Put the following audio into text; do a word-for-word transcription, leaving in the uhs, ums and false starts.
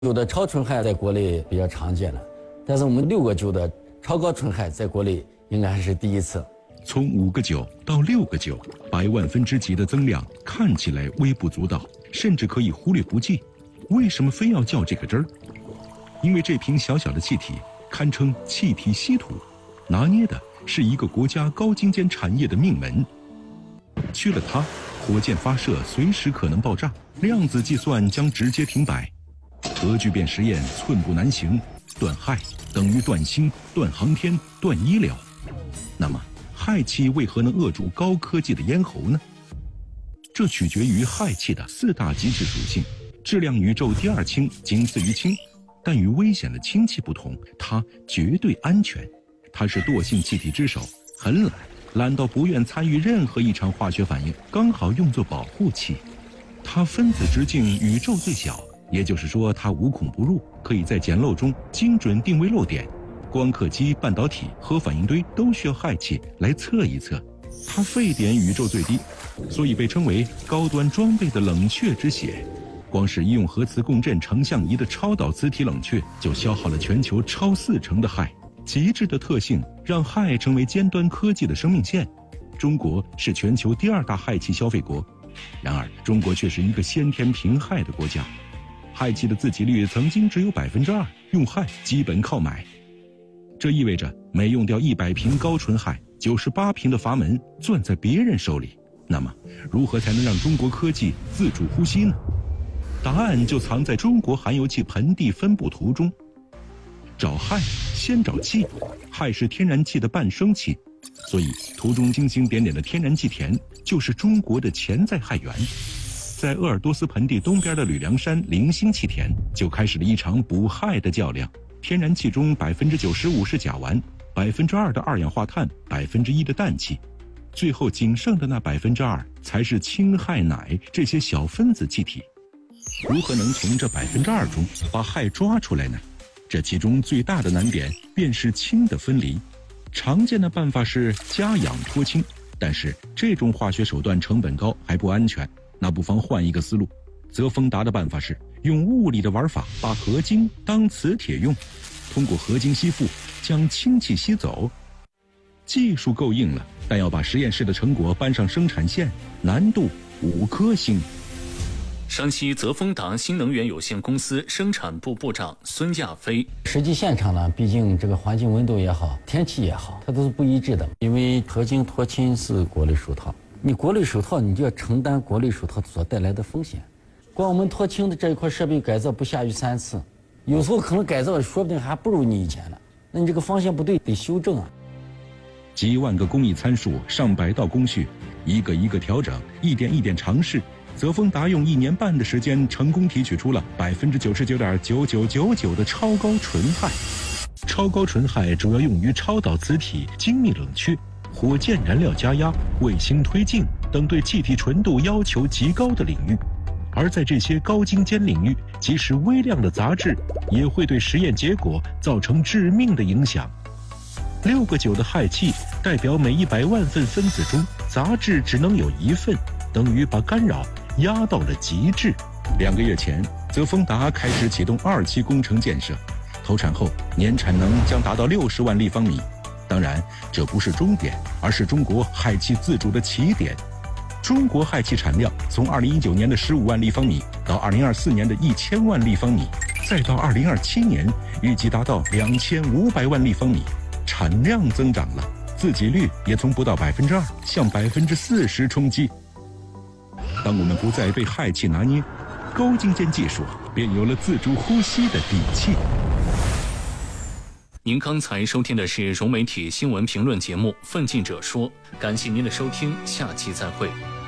九的超纯氦在国内比较常见了，但是我们六个九的超高纯氦在国内应该还是第一次。 从五个九到六个九，百万分之几的增量看起来微不足道，甚至可以忽略不计。为什么非要较这个真儿？因为这瓶小小的气体堪称气体稀土，拿捏的是一个国家高精尖产业的命门。缺了它，火箭发射随时可能爆炸，量子计算将直接停摆，核聚变实验寸步难行，断氦等于断芯、断航天、断医疗。那么氦气为何能扼住高科技的咽喉呢？这取决于氦气的四大极致属性：质量宇宙第二氢，仅次于氢。但与危险的氢气不同，它绝对安全。它是惰性气体之首，很懒，懒到不愿参与任何一场化学反应，刚好用作保护气。它分子直径宇宙最小，也就是说它无孔不入，可以在简漏中精准定位漏点。光刻机、半导体、核反应堆都需要氦气来测一测。它沸点宇宙最低，所以被称为高端装备的冷却之血。光是医用核磁共振成像仪的超导磁体冷却就消耗了全球超四成的氦。极致的特性让氦成为尖端科技的生命线。中国是全球第二大氦气消费国，然而中国却是一个先天贫氦的国家。氦气的自给率曾经只有百分之二，用氦基本靠买。这意味着每用掉一百瓶高纯氦，九十八瓶的阀门攥在别人手里。那么，如何才能让中国科技自主呼吸呢？答案就藏在中国含油气盆地分布图中。找氦先找气，氦是天然气的伴生气，所以图中星星点点的天然气田就是中国的潜在氦源。在鄂尔多斯盆地东边的吕梁山零星气田就开始了一场补氦的较量。天然气中百分之九十五是甲烷，百分之二的二氧化碳，百分之一的氮气，最后仅剩的那百分之二才是氢、氦、氖这些小分子气体。如何能从这百分之二中把氦抓出来呢？这其中最大的难点便是氢的分离。常见的办法是加氧脱氢，但是这种化学手段成本高还不安全，那不妨换一个思路。泽丰达的办法是用物理的玩法，把合金当磁铁用，通过合金吸附将氢气吸走。技术够硬了，但要把实验室的成果搬上生产线，难度五颗星。 山西泽丰达新能源有限公司生产部部长孙亚飞： 实际现场呢，毕竟这个环境温度也好，天气也好，它都是不一致的。因为合金脱氢是国内首套，你国内首套，你就要承担国内首套所带来的风险。光我们脱氢的这一块设备改造不下于三次，有时候可能改造说不定还不如你以前了。那你这个方向不对，得修正啊。 几万个工艺参数，上百道工序，一个一个调整，一点一点尝试。泽丰达用一年半的时间，成功提取出了百分之九十九点九九九九的超高纯氦。超高纯氦主要用于超导磁体、精密冷却、火箭燃料加压、卫星推进等对气体纯度要求极高的领域。而在这些高精尖领域，即使微量的杂质也会对实验结果造成致命的影响。六个九的氦气代表每一百万份分子中杂质只能有一份，等于把干扰压到了极致。两个月前，泽丰达开始启动二期工程建设，投产后年产能将达到六十万立方米。当然，这不是终点，而是中国氦气自主的起点。中国氦气产量从二零一九年的十五万立方米到二零二四年的一千万立方米，再到二零二七年预计达到两千五百万立方米，产量增长了，自给率也从不到百分之二向百分之四十冲击。当我们不再被氦气拿捏，高精尖技术便有了自主呼吸的底气。 您刚才收听的是融媒体新闻评论节目《奋进者说》，感谢您的收听，下期再会。